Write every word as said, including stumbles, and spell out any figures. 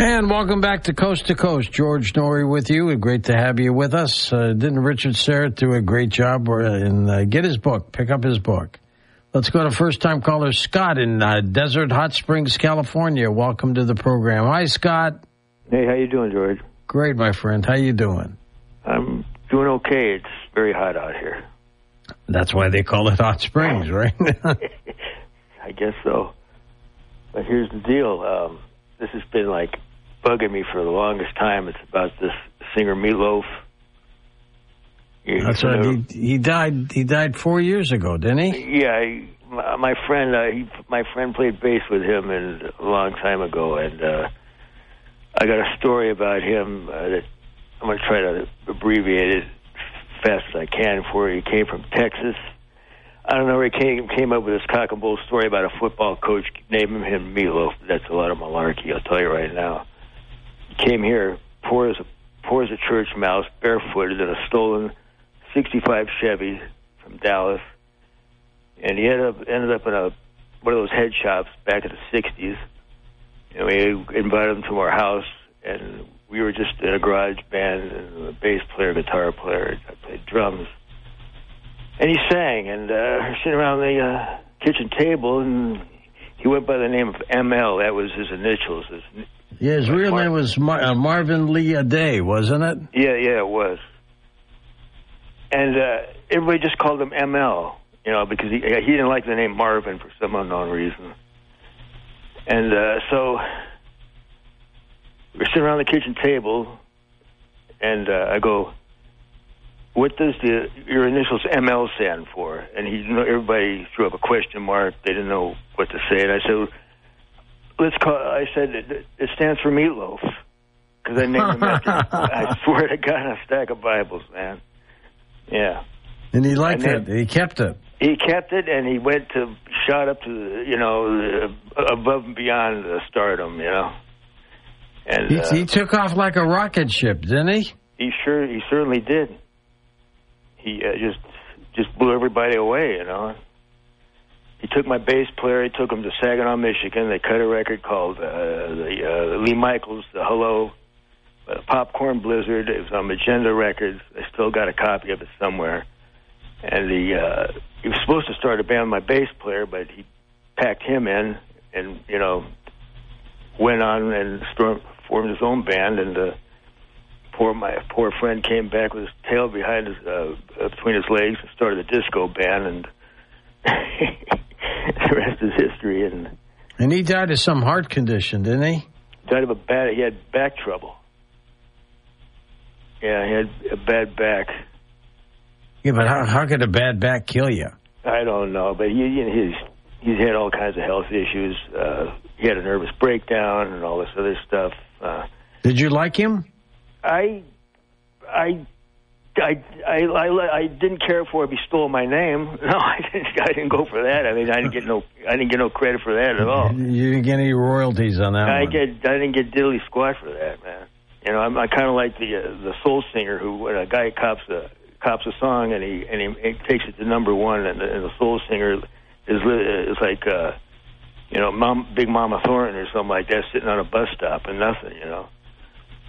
And welcome back to Coast to Coast. George Noory with you. Great to have you with us. Uh, didn't Richard Serrett do a great job? And uh, get his book. Pick up his book. Let's go to first-time caller Scott in uh, Desert Hot Springs, California. Welcome to the program. Hi, Scott. Hey, how you doing, George? Great, my friend. How you doing? I'm doing okay. It's very hot out here. That's why they call it Hot Springs, right? I guess so. But here's the deal. Um, this has been like bugging me for the longest time. It's about this singer Meatloaf. You That's right. He, he died. He died four years ago, didn't he? Yeah, I, my, my friend. Uh, he, my friend played bass with him and a long time ago, and uh, I got a story about him uh, that I'm going to try to abbreviate it as fast as I can. For he came from Texas. I don't know where he came, came up with this cock and bull story about a football coach naming him Meatloaf. That's a lot of malarkey, I'll tell you right now. He came here, poor as a, poor as a church mouse, barefooted in a stolen sixty-five Chevy from Dallas. And he ended up, ended up in a one of those head shops back in the sixties. And we invited him to our house, and we were just in a garage band, and a bass player, guitar player, I played drums. And he sang, and uh, sitting around the uh, kitchen table, and he went by the name of M L. That was his initials. His, yeah, his real Mar- name was Mar- uh, Marvin Lee Aday, wasn't it? Yeah, yeah, it was. And uh, everybody just called him M L, you know, because he he didn't like the name Marvin for some unknown reason. And uh, so we're sitting around the kitchen table, and uh, I go, what does the your initials M L stand for? And he, you know, everybody threw up a question mark. They didn't know what to say. And I said, let's call. I said it, it stands for Meatloaf because I named him after. I swear to God, on a stack of Bibles, man. Yeah. And he liked and it. He kept it. He kept it, and he went to shot up to you know above and beyond the stardom, you know. And he, uh, he took off like a rocket ship, didn't he? He sure. He certainly did. He uh, just just blew everybody away, you know. He took my bass player. He took him to Saginaw, Michigan. They cut a record called uh, the uh, Lee Michaels, the Hello, uh, Popcorn Blizzard. It was on Magenta Records. I still got a copy of it somewhere. And the uh, he was supposed to start a band with my bass player, but he packed him in and, you know, went on and stormed, formed his own band. And uh, poor my poor friend came back with his tail behind his uh, between his legs and started a disco band, and the rest is history. And and he died of some heart condition, didn't he? Died of a bad. He had back trouble. Yeah, he had a bad back. Yeah, but how, how could a bad back kill you? I don't know, but he, you know, he's he's had all kinds of health issues. Uh, he had a nervous breakdown and all this other stuff. Uh, Did you like him? I, I, I, I, I, I didn't care for if he stole my name. No, I didn't. I didn't go for that. I mean, I didn't get no. I didn't get no credit for that at all. You didn't get any royalties on that I one. get. I didn't get diddly squat for that, man. You know, I'm, I kind of like the uh, the soul singer who, when a guy cops a cops a song and he and he, he takes it to number one, and the, and the soul singer is is like uh, you know, Mom, Big Mama Thornton or something like that, sitting on a bus stop and nothing, you know.